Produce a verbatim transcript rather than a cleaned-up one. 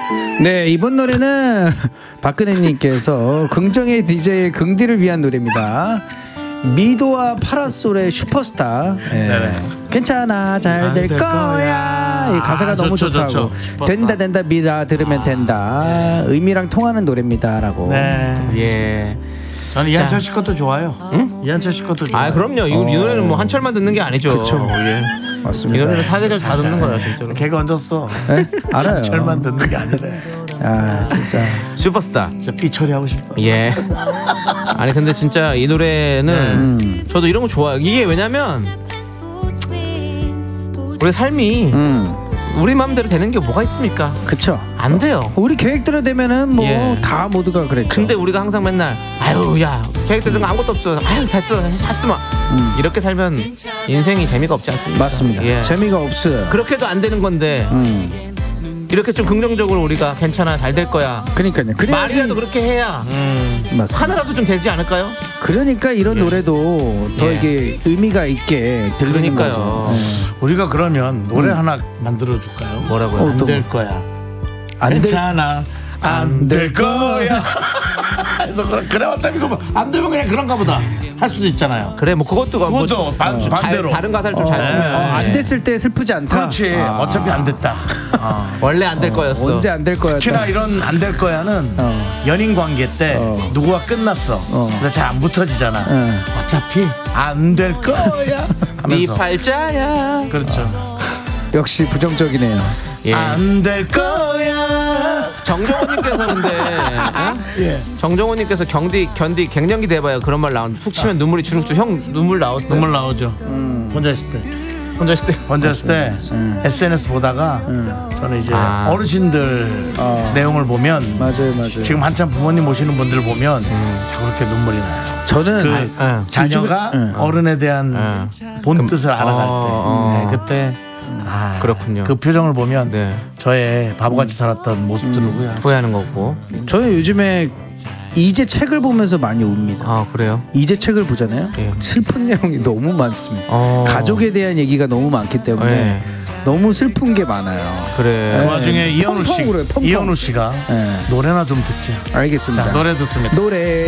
네, 이번 노래는 박근혜님께서 긍정의 디제이 긍디를 위한 노래입니다. 미도와 파라솔의 슈퍼스타. 네. 괜찮아 잘 될 거야. 이 가사가 아, 너무 좋죠, 좋다고. 좋죠. 된다 된다 미라 들으면 아, 된다. 네. 의미랑 통하는 노래입니다라고. 네. 예. 저는 이한철 씨 것도 좋아요. 응? 이한철 씨 것도 좋아요. 아 그럼요. 이, 어. 이 노래는 뭐 한철만 듣는 게 아니죠. 그쵸. 예. 맞습니다. 이 노래는 사계절 다 듣는 거예요, 진짜로. 걔가 얹었어. 네? 알아요. 한철만 듣는 게 아니래. 아 진짜. 슈퍼스타. 진짜 삐처리 하고 싶다. 예. 아니 근데 진짜 이 노래는 음. 저도 이런 거 좋아요. 이게 왜냐면 우리 삶이 음. 우리 마음대로 되는 게 뭐가 있습니까? 그쵸. 안 돼요. 우리 계획대로 되면은 뭐 예. 다 모두가 그랬죠. 근데 우리가 항상 맨날 아유 야 계획되는 거 아무것도 없어. 아유 됐어 하지도 마. 음. 이렇게 살면 인생이 재미가 없지 않습니까? 맞습니다. 예. 재미가 없어요. 그렇게도 안 되는 건데 음. 이렇게 좀 긍정적으로 우리가 괜찮아 잘 될 거야. 그러니까요. 그래야지- 말이라도 그렇게 해야 맞습니다. 하나라도 좀 되지 않을까요? 그러니까 이런 예. 노래도 더 예. 이게 의미가 있게 들리는 그러니까요. 거죠. 예. 우리가 그러면 노래 음. 하나 만들어 줄까요? 뭐라고요? 어, 안 또 될 거야. 안 될- 괜찮아. 안 될 거야. 그래서 그래, 그래 어차피 그거 안 되면 그냥 그런가 보다 할 수도 있잖아요. 그래 뭐 그것도 뭐 그것도 반, 잘- 반대로. 다른 가사를 좀 잘 어, 쓰면 어, 안 예. 됐을 때 슬프지 않다. 그렇지. 아. 어차피 안 됐다. 어. 원래 안 될 거였어. 언제 안 될 거야? 특히나 이런 안 될 거야는 어. 연인 관계 때 어. 누구와 끝났어. 어. 근데 잘 안 붙어지잖아. 어. 어차피 안 될 거야. 네 하면서. 팔자야. 그렇죠. 역시 부정적이네요. 예. 안 될 거야. 정정호님께서 근데 어? 예. 정정호님께서 견디 견디 갱년기 돼봐요 그런 말 나오는데 툭 치면 눈물이 주룩주룩 형 눈물 나왔어요. 눈물 나오죠. 혼자 있을 때. 혼자 있을 때. 혼자 있을 때 에스엔에스 보다가 저는 이제 아. 어르신들 어. 내용을 보면 맞아요, 맞아요. 지금 한참 부모님 모시는 분들 보면 자꾸 그렇게 눈물이 나요. 저는 그 아, 자녀가 요즘에- 어른에 대한 아. 본 뜻을 알아갈 때 어, 어. 네, 그때 아, 그렇군요. 그 표정을 보면 네. 저의 바보같이 살았던 모습들을 후회하죠. 후회하는 거고. 저는 요즘에 이제 책을 보면서 많이 웁니다. 아 그래요? 이제 책을 보잖아요. 예. 슬픈 내용이 너무 많습니다. 어. 가족에 대한 얘기가 너무 많기 때문에 예. 너무 슬픈 게 많아요. 그래. 그 와중에 이현우 씨, 펑펑 울어요, 펑펑. 이현우 씨가 예. 노래나 좀 듣지. 알겠습니다. 자, 노래 듣습니다. 노래